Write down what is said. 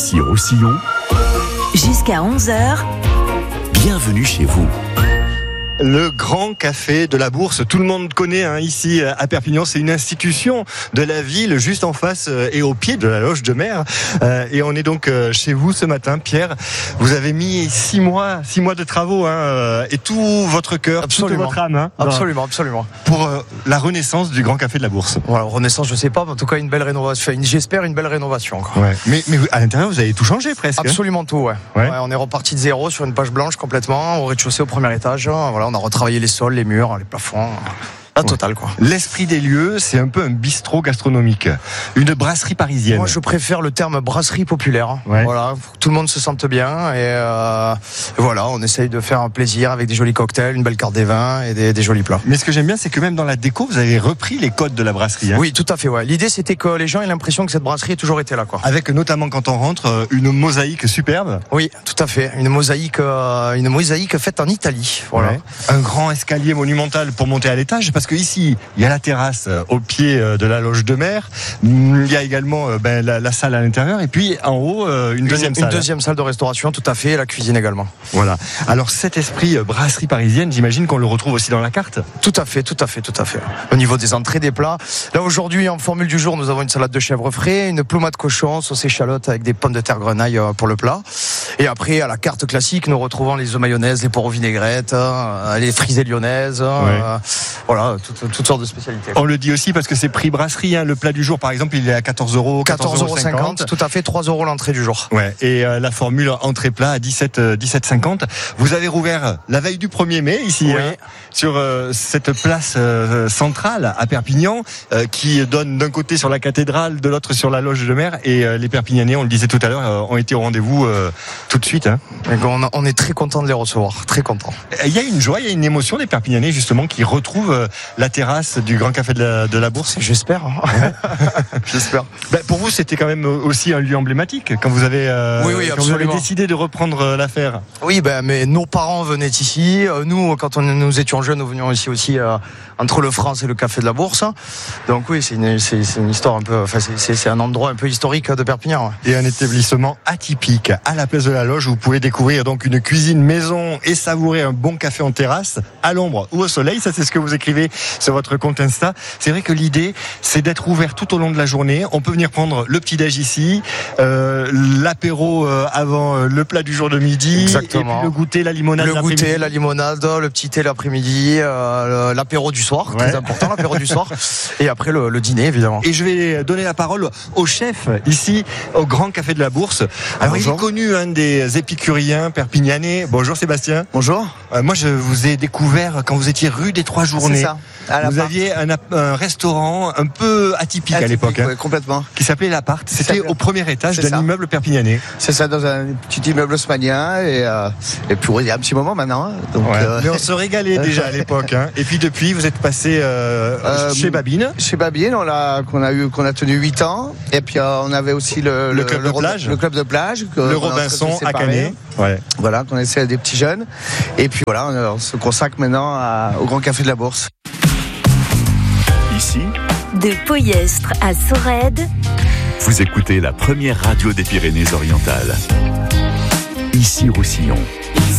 Ici Roussillon. Jusqu'à 11h. Bienvenue chez vous. Le Grand Café de la Bourse, tout le monde connaît ici à Perpignan, c'est une institution de la ville juste en face et au pied de la Loge de Mer. Et on est donc chez vous ce matin, Pierre. Vous avez mis 6 mois de travaux et tout votre cœur, absolument, toute votre âme. Absolument. Pour la renaissance du Grand Café de la Bourse. Voilà, renaissance, je sais pas, mais en tout cas une belle rénovation. J'espère une belle rénovation. Quoi. Ouais. Mais à l'intérieur, vous avez tout changé presque. Absolument tout, ouais. On est reparti de zéro sur une page blanche complètement, au rez-de-chaussée, au premier étage. Voilà, on a retravaillé les sols, les murs, les plafonds. La totale, quoi. L'esprit des lieux, c'est un peu un bistrot gastronomique, une brasserie parisienne. Moi, je préfère le terme brasserie populaire. Ouais. Voilà, faut que tout le monde se sente bien et voilà, on essaye de faire un plaisir avec des jolis cocktails, une belle carte des vins et des jolis plats. Mais ce que j'aime bien, c'est que même dans la déco, vous avez repris les codes de la brasserie. Oui, tout à fait. Ouais. L'idée, c'était que les gens aient l'impression que cette brasserie a toujours été là, quoi. Avec notamment quand on rentre une mosaïque superbe. Oui, tout à fait. Une mosaïque faite en Italie. Voilà. Ouais. Un grand escalier monumental pour monter à l'étage, parce que ici, il y a la terrasse au pied de la Loge de Mer. Il y a également la salle à l'intérieur, et puis en haut une deuxième salle. Une deuxième salle de restauration, tout à fait, et la cuisine également. Voilà. Alors cet esprit brasserie parisienne, j'imagine qu'on le retrouve aussi dans la carte. Tout à fait. Au niveau des entrées, des plats. Là aujourd'hui, en formule du jour, nous avons une salade de chèvre frais, une pluma de cochon, sauce échalote avec des pommes de terre grenaille pour le plat. Et après, à la carte classique, nous retrouvons les œufs mayonnaise, les poireaux vinaigrettes, les frisées lyonnaises, voilà, toutes sortes de spécialités. On le dit aussi parce que c'est prix brasserie. Le plat du jour, par exemple, il est à 14,50 €. Tout à fait, 3 € l'entrée du jour. Ouais. Et la formule entrée-plat à 17,50 €. Vous avez rouvert la veille du 1er mai ici, sur cette place centrale à Perpignan, qui donne d'un côté sur la cathédrale, de l'autre sur la Loge de Mer. Et les Perpignanais, on le disait tout à l'heure, ont été au rendez-vous tout de suite. On est très content de les recevoir, très content. Il y a une joie, il y a une émotion des Perpignanais justement qui retrouvent la terrasse du Grand Café de la Bourse. J'espère. J'espère. Pour vous, c'était quand même aussi un lieu emblématique quand vous avez, quand vous avez décidé de reprendre l'affaire. Oui, mais nos parents venaient ici. Nous, quand nous étions jeunes, nous venions ici aussi entre le France et le Café de la Bourse. Donc oui, c'est une histoire un peu. Enfin, c'est un endroit un peu historique de Perpignan. Et un établissement atypique à la place de la Loge où vous pouvez découvrir donc une cuisine maison et savourer un bon café en terrasse, à l'ombre ou au soleil. Ça, c'est ce que vous écrivez sur votre compte Insta. C'est vrai que l'idée, c'est d'être ouvert tout au long de la journée. On peut venir prendre le petit-déj ici, l'apéro avant le plat du jour de midi. Exactement. Et puis le goûter, la limonade. Le goûter, la limonade, le petit thé l'après-midi, l'apéro du soir, très important, l'apéro du soir. Et après le dîner, évidemment. Et je vais donner la parole au chef ici, au Grand Café de la Bourse. Alors, bonjour. Il est connu, un des épicuriens perpignanais. Bonjour Sébastien. Bonjour. Moi, je vous ai découvert quand vous étiez rue des Trois Journées. C'est ça. Vous aviez un restaurant un peu atypique à l'époque. Oui, complètement. Qui s'appelait l'Appart. C'était au premier étage d'un immeuble perpignanais. C'est ça, dans un petit immeuble haussmannien. Et puis, il y a un petit moment maintenant. Donc, mais on se régalait déjà à l'époque. Et puis depuis, vous êtes passé chez Babine. Chez Babine, qu'on a tenu 8 ans. Et puis on avait aussi le club de plage. Le club de plage. Le Robinson à Canet. Ouais. Voilà, qu'on essaie à des petits jeunes. Et puis voilà, on se consacre maintenant au Grand Café de la Bourse. Ici, de Poyestre à Sorède, vous écoutez la première radio des Pyrénées-Orientales. Ici Roussillon.